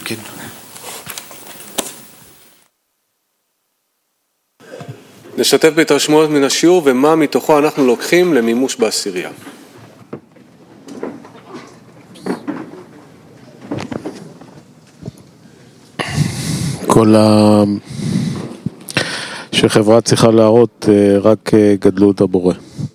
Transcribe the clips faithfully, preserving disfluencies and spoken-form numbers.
כן. נשתף בהתרשמויות מן השיעור ומה מתוכו אנחנו לוקחים למימוש בעשירייה. כל ה... שחברה צריכה להראות רק גדלות הבורא.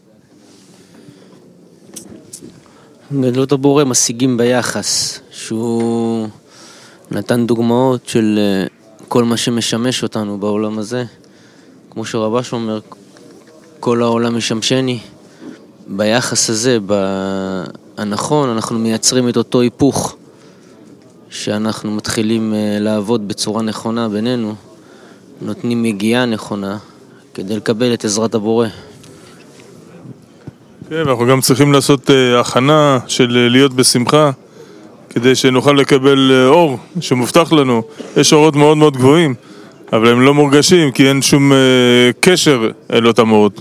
גדלות הבורא משיגים ביחס, שהוא נתן דוגמאות של כל מה שמשמש אותנו בעולם הזה. כמו שרבש אומר, כל העולם משמשני. ביחס הזה, הנכון, אנחנו מייצרים את אותו היפוך, שאנחנו מתחילים לעבוד בצורה נכונה בינינו, נותנים מגיעה נכונה, כדי לקבל את עזרת הבורא. כן, ואנחנו גם צריכים לעשות הכנה של להיות בשמחה, כדי שנוכל לקבל אור שמובטח לנו. יש אורות מאוד מאוד גבוהים, אבל הם לא מורגשים, כי אין שום קשר אל אותם אורות.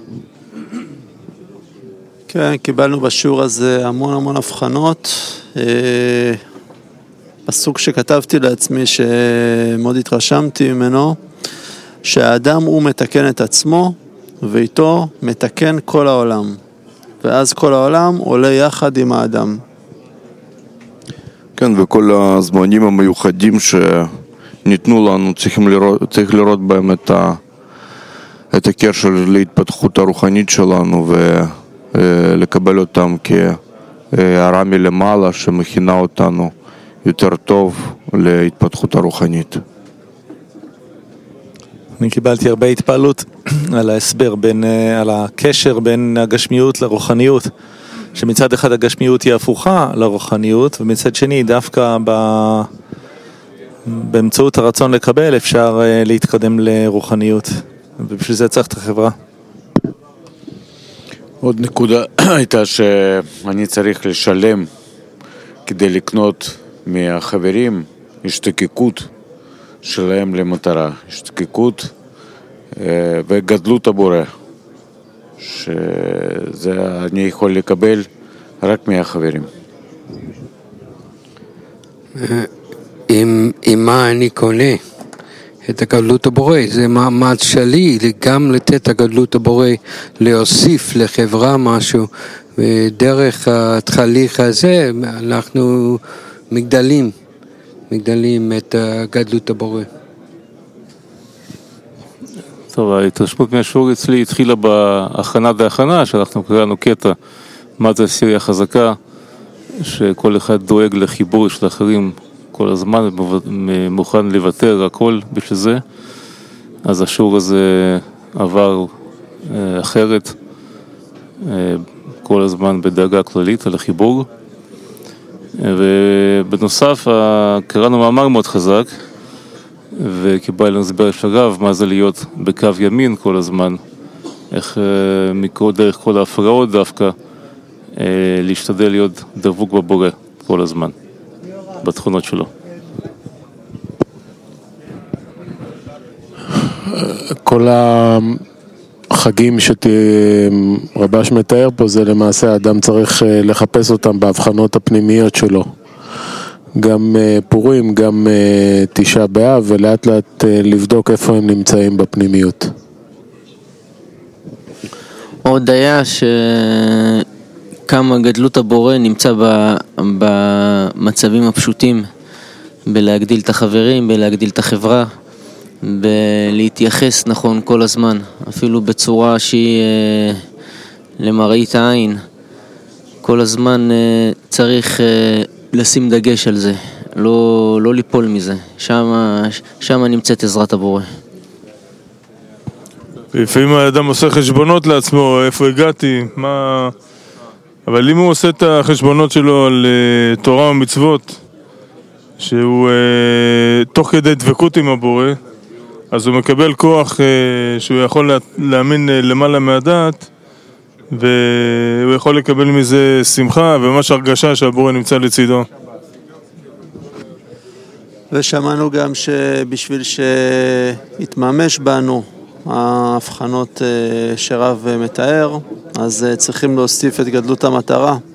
כן, קיבלנו בשיעור הזה המון המון הבחנות. פסוק שכתבתי לעצמי שמאוד התרשמתי ממנו, שהאדם הוא מתקן את עצמו, ואיתו מתקן כל העולם. ואז כל העולם עולה יחד עם האדם. כן, וכל הזמנים המיוחדים שניתנו לנו, צריכים לראות, צריך לראות בהם את, ה, את הקשר להתפתחות הרוחנית שלנו, ולקבל אותם כהערה מלמעלה שמכינה אותנו יותר טוב להתפתחות הרוחנית. אני קיבלתי הרבה התפעלות על ההסבר, בין, על הקשר בין הגשמיות לרוחניות, שמצד אחד הגשמיות היא הפוכה לרוחניות, ומצד שני דווקא ב... באמצעות הרצון לקבל אפשר להתקדם לרוחניות, ובשביל זה צריך את החברה. עוד נקודה הייתה שאני צריך לשלם כדי לקנות מהחברים השתקקות שלהם למטרה, השתקקות וגדלות הבורא, שזה אני יכול לקבל רק מהחברים. עם, עם מה אני קונה את הגדלות הבורא? זה מאמץ שלי גם לתת הגדלות הבורא, להוסיף לחברה משהו, ודרך התהליך הזה אנחנו מגדלים מגדלים את גדלות הבורא. טוב, ההתרשמות מהשיעור אצלי התחילה בהכנה והכנה, שאנחנו קראנו קטע מה זה עשירייה חזקה, שכל אחד דואג לחיבור של אחרים כל הזמן, מוכן לוותר הכל בשביל זה. אז השיעור הזה עבר אחרת, כל הזמן בדאגה כללית על החיבור. ובנוסף קראנו מאמר מאוד חזק, וקיבלנו הסבר של הרב מה זה להיות בקו ימין כל הזמן, איך מכל דרך כל ההפרעות דווקא להשתדל להיות דבוק בבורא כל הזמן בתכונות שלו. כל החגים שרבש מתאר פה זה למעשה האדם צריך לחפש אותם בהבחנות הפנימיות שלו, גם פורים, גם תשעה באב, ולאט לאט לבדוק איפה הם נמצאים בפנימיות. עוד היה שכמה גדלות הבורא נמצא במצבים הפשוטים, בלהגדיל את החברים, בלהגדיל את החברה, בלהתייחס נכון כל הזמן, אפילו בצורה שהיא למראית העין. כל הזמן צריך לשים דגש על זה, לא, לא ליפול מזה. שמה, שמה נמצאת עזרת הבורא. לפעמים האדם עושה חשבונות לעצמו, איפה הגעתי, מה... אבל אם הוא עושה את החשבונות שלו על uh, תורה ומצוות, שהוא uh, תוך כדי דבקות עם הבורא, אז הוא מקבל כוח uh, שהוא יכול לה, להאמין uh, למעלה מהדעת, והוא יכול לקבל מזה שמחה וממש הרגשה שהבורא נמצא לצידו. ושמענו גם שבשביל שיתממש בנו ההבחנות שרב מתאר, אז צריכים להוסיף את גדלות המטרה.